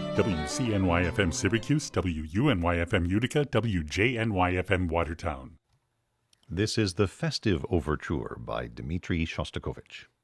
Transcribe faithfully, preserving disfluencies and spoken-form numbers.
W C N Y F M Syracuse, W U N Y F M Utica, W J N Y F M Watertown. This is the Festive Overture by Dmitri Shostakovich.